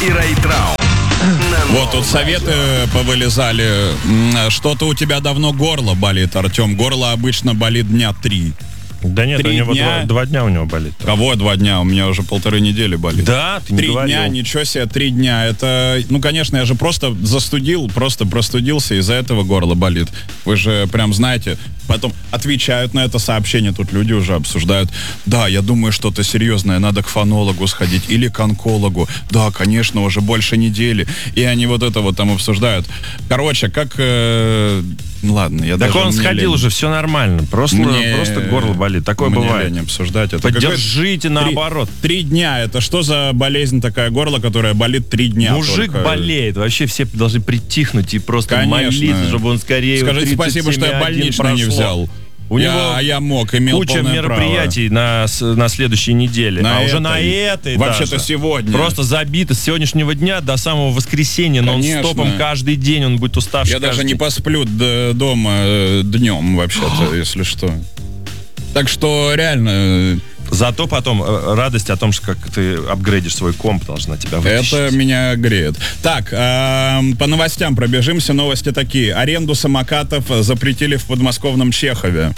и Райтрау. Вот тут советы повылезали. Что-то у тебя давно горло болит, Артем. Горло обычно болит дня 3. Да нет, 3 у него дня. 2 дня у него болит. Кого 2 дня? У меня уже 1,5 недели болит. Да, ты не 3 говорил. дня, ничего себе, 3 дня. Это, конечно, я же просто простудился, из-за этого горло болит. Вы же прям знаете. Потом отвечают на это сообщение, тут люди уже обсуждают. Да, я думаю, что-то серьезное, надо к фонологу сходить или к онкологу. Да, конечно, уже больше недели. И они вот это вот там обсуждают. Короче, как... ладно, я Так даже... он сходил уже, все нормально. Просто горло болит. Такое мне бывает. лень обсуждать это. Поддержите наоборот. 3 дня. Это что за болезнь такая горло, которая болит 3 дня? Мужик только? болеет. Вообще все должны притихнуть и просто Конечно. молиться, чтобы он скорее... Скажите спасибо, что я больничный не взял. У него я мог, имел куча полное мероприятий на следующей неделе. Уже на этой вообще-то даже. Сегодня. Просто забито с сегодняшнего дня до самого воскресенья. Нон-стопом каждый день он будет уставший. Я даже не посплю дома днем, вообще-то, если что. Так что реально... Зато потом радость о том, что как ты апгрейдишь свой комп, должна тебя вытащить. Это меня греет. Так, по новостям пробежимся. Новости такие. Аренду самокатов запретили в подмосковном Чехове.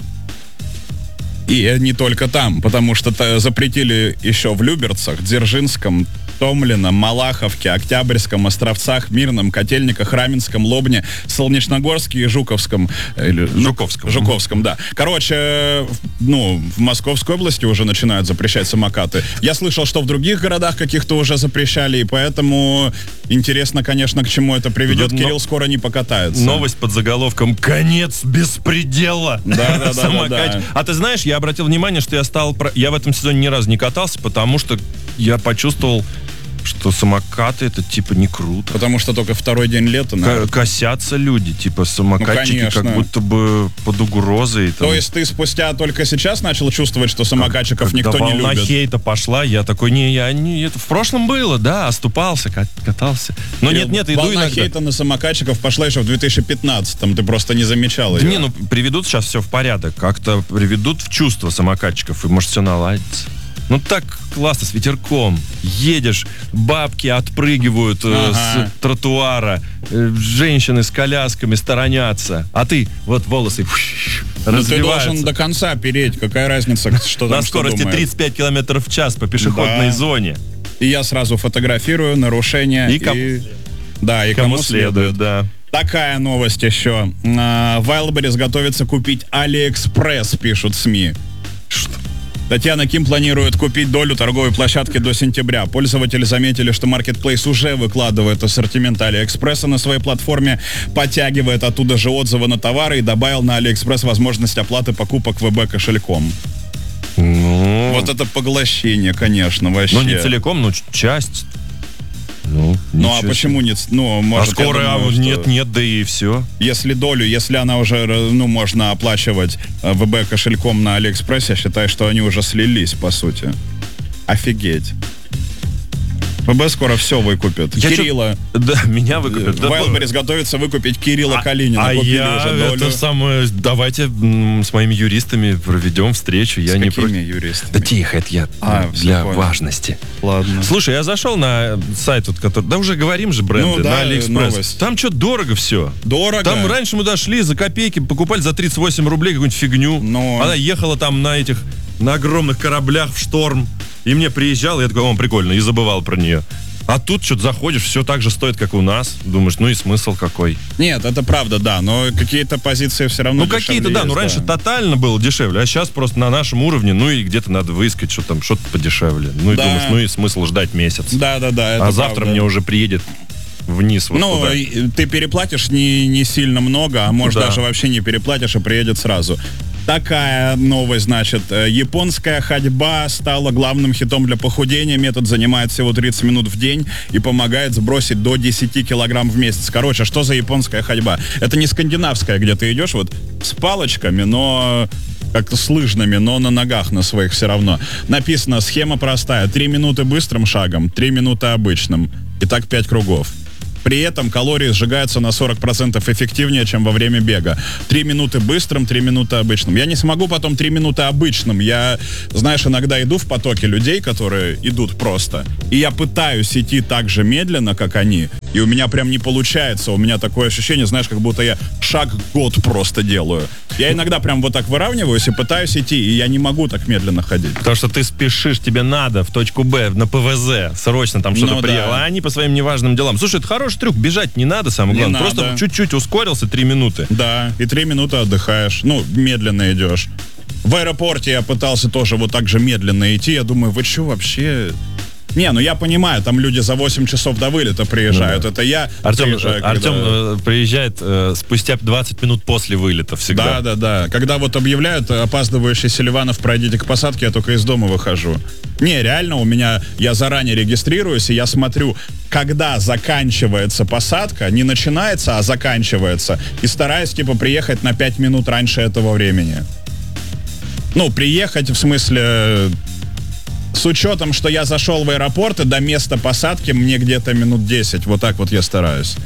И не только там, потому что запретили еще в Люберцах, Дзержинском, Томлино, Малаховке, Октябрьском, Островцах, Мирном, Котельниках, Раменском, Лобне, Солнечногорске и Жуковском. Жуковском, да. Короче, в Московской области уже начинают запрещать самокаты. Я слышал, что в других городах каких-то уже запрещали, и поэтому интересно, конечно, к чему это приведет. Кирилл скоро не покатается. Новость под заголовком «Конец беспредела». Да. А ты знаешь, я обратил внимание, что я в этом сезоне ни разу не катался, потому что я почувствовал, что самокаты это типа не круто. Потому что только второй день лета. Косятся люди, типа самокатчики как будто бы под угрозой. То есть ты спустя только сейчас начал чувствовать, что самокатчиков никто не любит? Волна хейта пошла, я такой, это в прошлом было, да, оступался, катался. Но нет, иду волна иногда. Хейта на самокатчиков пошла еще в 2015-м, ты просто не замечал ее. Приведут сейчас все в порядок, как-то приведут в чувство самокатчиков, и может все наладится. Так классно, с ветерком. Едешь, бабки отпрыгивают с тротуара, женщины с колясками сторонятся, а ты волосы развиваются. Ты должен до конца переть, какая разница, что там, на скорости 35 км в час по пешеходной зоне. И я сразу фотографирую нарушения. И кому следует. Да. Такая новость еще. Wildberries готовится купить AliExpress, пишут СМИ. Что? Татьяна Ким планирует купить долю торговой площадки до сентября. Пользователи заметили, что Marketplace уже выкладывает ассортимент AliExpress на своей платформе, подтягивает оттуда же отзывы на товары и добавил на AliExpress возможность оплаты покупок ВБ-кошельком. Вот это поглощение, конечно, вообще. Не целиком, часть. А почему нет? Может, скоро нет, да и все. Если она уже, можно оплачивать ВБ кошельком на Алиэкспрессе, я считаю, что они уже слились, по сути. Офигеть. ВБ скоро все выкупит. Кирилла. Меня выкупят. Wildberries готовится выкупить Кирилла Калинина. Купили уже долю. Давайте с моими юристами проведем встречу. С какими юристами? Да тихо, это я для важности. Ладно. Слушай, я зашел на сайт, который... Да уже говорим же бренды, на Алиэкспресс. Там что, дорого все. Дорого? Там раньше мы дошли за копейки, покупали за 38 рублей какую-нибудь фигню. Она ехала там на огромных кораблях в шторм. И мне приезжал, и я такой, прикольно, и забывал про нее. А тут что-то заходишь, все так же стоит, как у нас. Думаешь, и смысл какой? Нет, это правда, да, но какие-то позиции все равно дешевле. Какие-то, да, раньше тотально было дешевле, а сейчас просто на нашем уровне, и где-то надо выискать, что там, что-то подешевле. И думаешь, и смысл ждать месяц. Да, это завтра правда. мне уже приедет вниз. Туда. Ты переплатишь не сильно много, а может даже вообще не переплатишь и приедет сразу. Такая новость, значит, японская ходьба стала главным хитом для похудения. Метод занимает всего 30 минут в день и помогает сбросить до 10 килограмм в месяц. Короче, что за японская ходьба? Это не скандинавская, где ты идешь с палочками, но как-то с лыжными, но на ногах на своих все равно. Написано, схема простая. 3 минуты быстрым шагом, 3 минуты обычным. И так 5 кругов. При этом калории сжигаются на 40% эффективнее, чем во время бега. 3 минуты быстрым, 3 минуты обычным. Я не смогу потом 3 минуты обычным. Я, знаешь, иногда иду в потоке людей, которые идут просто, и я пытаюсь идти так же медленно, как они, и у меня прям не получается. У меня такое ощущение, знаешь, как будто я шаг в год просто делаю. Я иногда прям вот так выравниваюсь и пытаюсь идти, и я не могу так медленно ходить. Потому что ты спешишь, тебе надо в точку Б, на ПВЗ, срочно там что-то приехало, а они по своим неважным делам. Слушай, это хороший трюк, бежать не надо, самое главное. Просто чуть-чуть ускорился, 3 минуты. Да, и 3 минуты отдыхаешь. Ну, медленно идешь. В аэропорте я пытался тоже вот так же медленно идти. Я думаю, вы что вообще... Не, ну я понимаю, там люди за 8 часов до вылета приезжают. Это я Артем приезжает спустя 20 минут после вылета всегда. Да. Когда вот объявляют, опаздывающий Селиванов, пройдите к посадке, я только из дома выхожу. Не, реально у меня, я заранее регистрируюсь, и я смотрю, когда заканчивается посадка, не начинается, а заканчивается, и стараюсь, типа, приехать на 5 минут раньше этого времени. Ну, приехать, в смысле... С учетом, что я зашел в аэропорт, и до места посадки мне где-то минут 10. Вот так вот я стараюсь.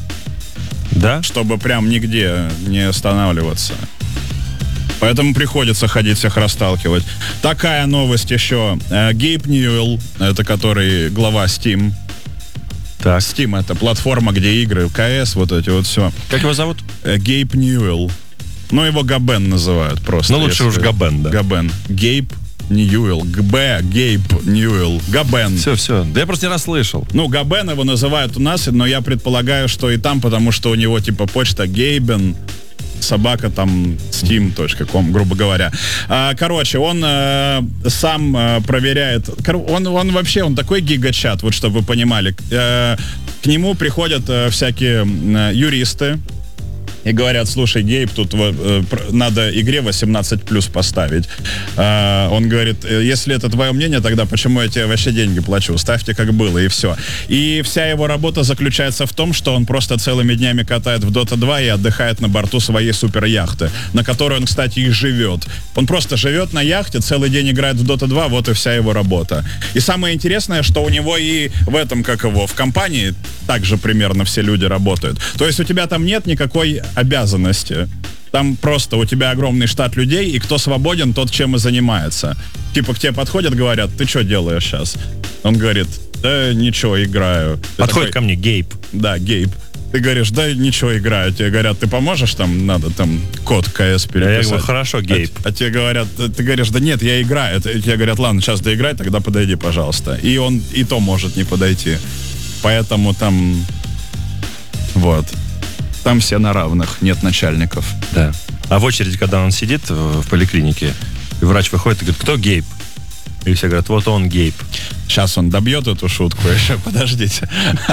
Да? Чтобы прям нигде не останавливаться. Поэтому приходится ходить, всех расталкивать. Такая новость еще. Гейб Ньюэлл, это который глава Steam. Так. Steam — это платформа, где игры, КС, вот эти вот все. Как его зовут? Гейб Ньюэлл. Ну, его Габен называют просто. Ну, лучше уж Габен, да. Габен. Гейб Ньюэлл, Гейб Ньюэлл, Габен. Все. Да я просто не раз слышал. Ну, Габен его называют у нас, но я предполагаю, что и там, потому что у него типа почта Гейбен, собака там steam.com, грубо говоря. Короче, он сам проверяет. Он вообще, он такой гигачат, вот чтобы вы понимали. К нему приходят всякие юристы и говорят, слушай, Гейб, тут надо игре 18+ поставить. Он говорит, если это твое мнение, тогда почему я тебе вообще деньги плачу? Ставьте как было, и все. И вся его работа заключается в том, что он просто целыми днями катает в Dota 2 и отдыхает на борту своей суперяхты, на которой он, кстати, и живет. Он просто живет на яхте, целый день играет в Dota 2, вот и вся его работа. И самое интересное, что у него и в этом, в компании также примерно все люди работают. То есть у тебя там нет никакой обязанности. Там просто у тебя огромный штат людей, и кто свободен, тот чем и занимается. Типа к тебе подходят, говорят, ты что делаешь сейчас? Он говорит, да ничего, играю. Подходит ко мне Гейб. Да, Гейб. Ты говоришь, да ничего, играю. Тебе говорят, ты поможешь там, надо там код КС переписать. Я говорю, хорошо, Гейб. А тебе говорят, ты говоришь, да нет, я играю. Тебе говорят, ладно, сейчас доиграй, тогда подойди, пожалуйста. И он и то может не подойти. Поэтому там вот. Там все на равных, нет начальников. Да. А в очереди, когда он сидит в поликлинике, и врач выходит и говорит, кто Гейб? И все говорят, вот он Гейб. Сейчас он добьет эту шутку еще, подождите.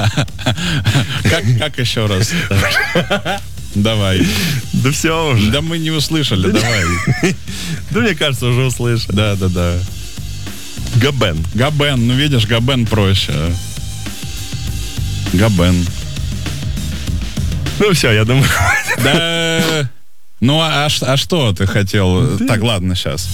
Как еще раз? Давай. Да все уже. Да мы не услышали, давай. Да мне кажется, уже услышали. Да. Габен, ну видишь, Габен проще. Габен. Ну все, я думаю. Да. Ну а что ты хотел? Так, ладно, сейчас.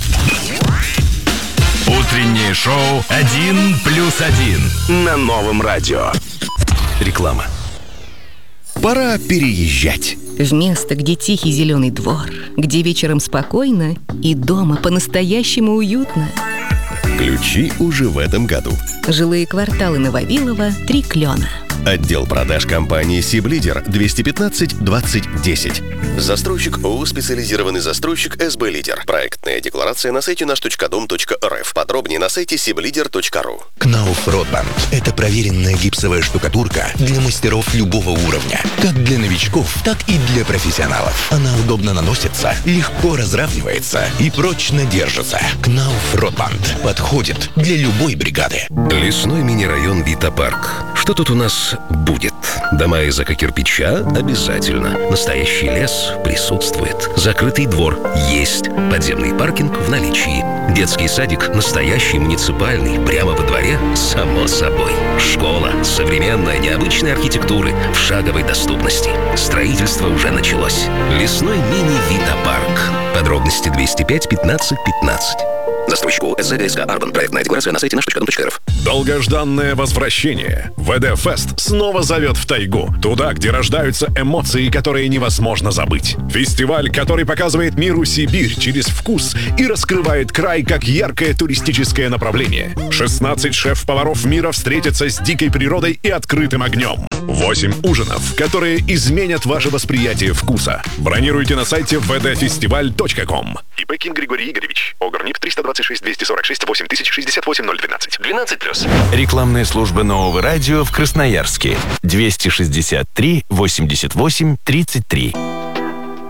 Утреннее шоу «1+1» на Новом радио. Реклама. Пора переезжать. В место, где тихий зеленый двор, где вечером спокойно и дома по-настоящему уютно. Ключи уже в этом году. Жилые кварталы на Вавилова, 3 Клена. Отдел продаж компании «Сиблидер» 215-2010. Застройщик ООО «Специализированный застройщик СБ Лидер». Проектная декларация на сайте наш.дом.рф. Подробнее на сайте siblider.ru. Knauf Rotband – это проверенная гипсовая штукатурка для мастеров любого уровня. Как для новичков, так и для профессионалов. Она удобно наносится, легко разравнивается и прочно держится. Knauf Rotband подходит для любой бригады. Лесной мини-район Вита-парк. Что тут у нас будет? Дома из эко-кирпича? Обязательно. Настоящий лес присутствует. Закрытый двор есть. Подземный паркинг в наличии. Детский садик настоящий, муниципальный, прямо во дворе, само собой. Школа современная, необычной архитектуры, в шаговой доступности. Строительство уже началось. Лесной мини-Вита-парк. Подробности 205 15 15. Застройщику СЗГСК «Арбан». Проектная декларация на сайте наш.дом.рф. Долгожданное возвращение. ВД Фест снова зовет в тайгу. Туда, где рождаются эмоции, которые невозможно забыть. Фестиваль, который показывает миру Сибирь через вкус и раскрывает край как яркое туристическое направление. 16 шеф-поваров мира встретятся с дикой природой и открытым огнем. 8 ужинов, которые изменят ваше восприятие вкуса. Бронируйте на сайте vdfestival.com. ИП Ким Григорий Игоревич. ОГРНИП 326 246 8068 012. 12+. Рекламная служба Нового радио в Красноярске. 263 88 33.